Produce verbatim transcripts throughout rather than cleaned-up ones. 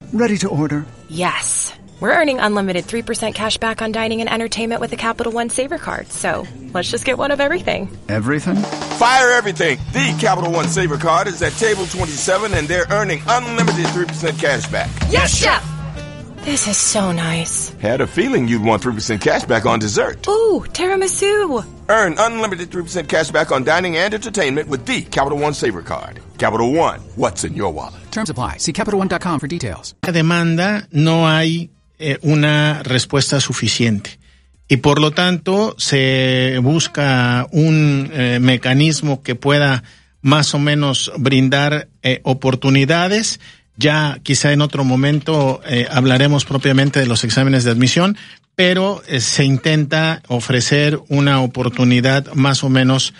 Ready to order. Yes. We're earning unlimited three percent cash back on dining and entertainment with the Capital One Saver Card, so let's just get one of everything. Everything? Fire everything. The Capital One Saver Card is at table twenty-seven, and they're earning unlimited three percent cash back. Yes, Chef! This is so nice. Had a feeling you'd want three percent cash back on dessert. Ooh, tiramisu. Earn unlimited three percent cash back on dining and entertainment with the Capital One Saver Card. Capital One, what's in your wallet? Terms apply. See Capital One dot com for details. La demanda no hay eh, una respuesta suficiente y por lo tanto se busca un eh, mecanismo que pueda más o menos brindar eh, oportunidades. Ya quizá en otro momento eh, hablaremos propiamente de los exámenes de admisión, pero eh, se intenta ofrecer una oportunidad más o menos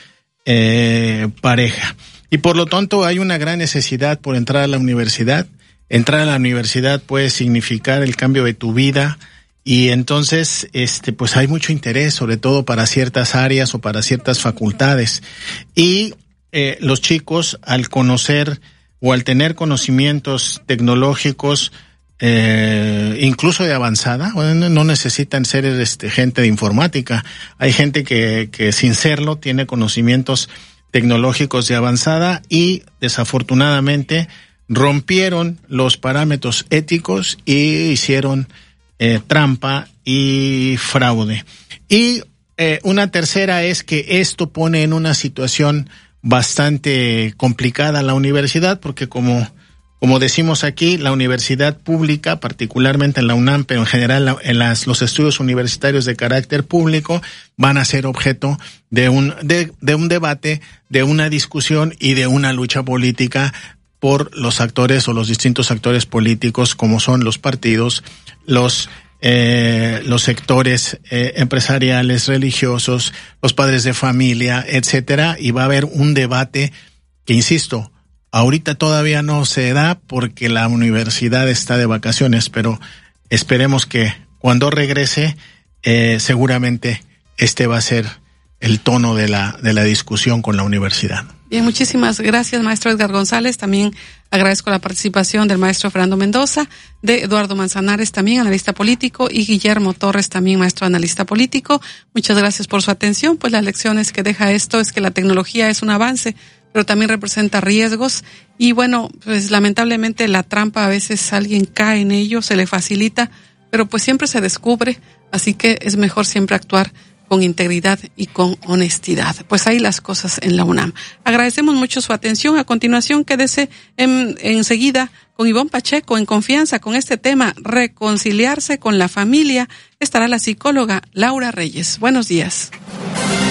eh, pareja. Y por lo tanto hay una gran necesidad por entrar a la universidad. Entrar a la universidad puede significar el cambio de tu vida y entonces este pues hay mucho interés, sobre todo para ciertas áreas o para ciertas facultades. Y eh, los chicos al conocer o al tener conocimientos tecnológicos eh, incluso de avanzada, bueno, no necesitan ser este gente de informática. Hay gente que que sin serlo tiene conocimientos tecnológicos de avanzada y desafortunadamente rompieron los parámetros éticos y hicieron eh, trampa y fraude. Y eh, una tercera es que esto pone en una situación bastante complicada a la universidad porque como como decimos aquí, la universidad pública, particularmente en la UNAM, pero en general en las, los estudios universitarios de carácter público, van a ser objeto de un, de, de un debate, de una discusión y de una lucha política por los actores o los distintos actores políticos como son los partidos, los eh, los sectores eh, empresariales, religiosos, los padres de familia, etcétera, y va a haber un debate que, insisto, ahorita todavía no se da porque la universidad está de vacaciones, pero esperemos que cuando regrese, eh, seguramente este va a ser el tono de la de la discusión con la universidad. Bien, muchísimas gracias, maestro Edgar González. También agradezco la participación del maestro Fernando Mendoza, de Eduardo Manzanares, también analista político, y Guillermo Torres, también maestro analista político. Muchas gracias por su atención. Pues las lecciones que deja esto es que la tecnología es un avance, pero también representa riesgos y bueno, pues lamentablemente la trampa a veces alguien cae en ello, se le facilita, pero pues siempre se descubre, así que es mejor siempre actuar con integridad y con honestidad. Pues ahí las cosas en la UNAM. Agradecemos mucho su atención. A continuación, quédese en, enseguida con Ivonne Pacheco en confianza con este tema, reconciliarse con la familia. Estará la psicóloga Laura Reyes. Buenos días.